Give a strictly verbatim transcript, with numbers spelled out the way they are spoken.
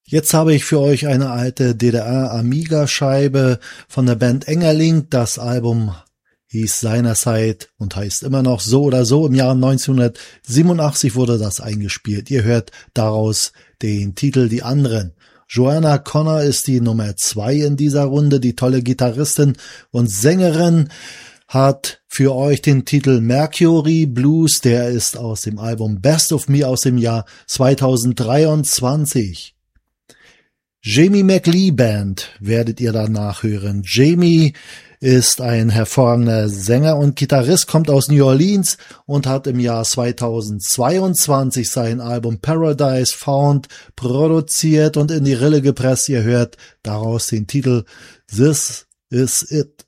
Jetzt habe ich für euch eine alte D D R-Amiga-Scheibe von der Band Engerling. Das Album hieß seinerzeit und heißt immer noch So oder So. Im Jahr neunzehnhundertsiebenundachtzig wurde das eingespielt. Ihr hört daraus den Titel Die Anderen. Joanna Connor ist die Nummer zwei in dieser Runde. Die tolle Gitarristin und Sängerin hat für euch den Titel Mercury Blues. Der ist aus dem Album Best of Me aus dem Jahr zweitausenddreiundzwanzig. Jamie McLean Band werdet ihr danach hören. Jamie ist ein hervorragender Sänger und Gitarrist, kommt aus New Orleans und hat im Jahr zweitausendzweiundzwanzig sein Album Paradise Found produziert und in die Rille gepresst. Ihr hört daraus den Titel This Is It.